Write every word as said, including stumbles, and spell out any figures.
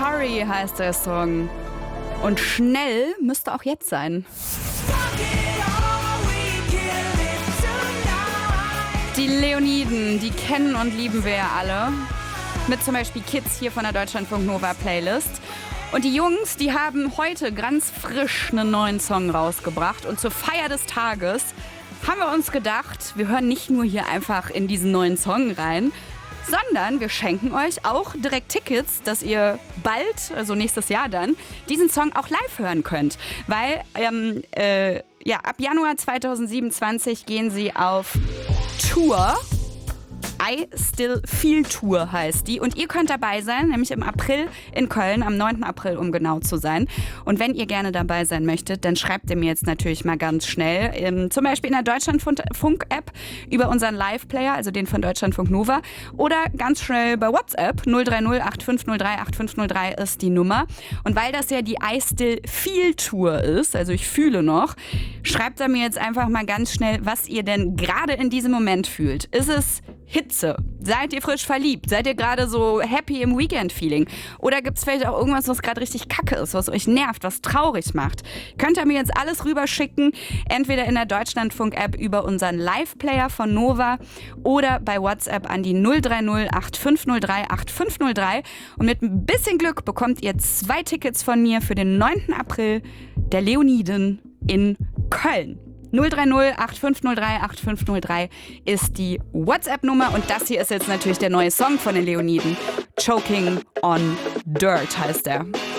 Hurry heißt der Song. Und schnell müsste auch jetzt sein. Die Leoniden, die kennen und lieben wir ja alle. Mit zum Beispiel Kids hier von der Deutschlandfunk Nova Playlist. Und die Jungs, die haben heute ganz frisch einen neuen Song rausgebracht. Und zur Feier des Tages haben wir uns gedacht, wir hören nicht nur hier einfach in diesen neuen Song rein, sondern wir schenken euch auch direkt Tickets, dass ihr bald, also nächstes Jahr dann, diesen Song auch live hören könnt. Weil ähm, äh, ja, ab Januar zweitausendsiebenundzwanzig gehen sie auf Tour. I Still Feel Tour heißt die. Und ihr könnt dabei sein, nämlich im April in Köln, am neunten April, um genau zu sein. Und wenn ihr gerne dabei sein möchtet, dann schreibt ihr mir jetzt natürlich mal ganz schnell, ähm, zum Beispiel in der Deutschlandfunk-App über unseren Live-Player, also den von Deutschlandfunk Nova, oder ganz schnell bei WhatsApp. null drei null acht fünf null drei acht fünf null drei ist die Nummer. Und weil das ja die I Still Feel Tour ist, also ich fühle noch, schreibt er mir jetzt einfach mal ganz schnell, was ihr denn gerade in diesem Moment fühlt. Ist es Hitze? Seid ihr frisch verliebt? Seid ihr gerade so happy im Weekend-Feeling? Oder gibt es vielleicht auch irgendwas, was gerade richtig kacke ist, was euch nervt, was traurig macht? Könnt ihr mir jetzt alles rüberschicken, entweder in der Deutschlandfunk-App über unseren Live-Player von Nova oder bei WhatsApp an die null drei null acht fünf null drei acht fünf null drei. Und mit ein bisschen Glück bekommt ihr zwei Tickets von mir für den neunten April der Leoniden in Köln. null drei null acht fünf null drei acht fünf null drei ist die WhatsApp-Nummer und das hier ist jetzt natürlich der neue Song von den Leoniden. Choking on Dirt heißt er.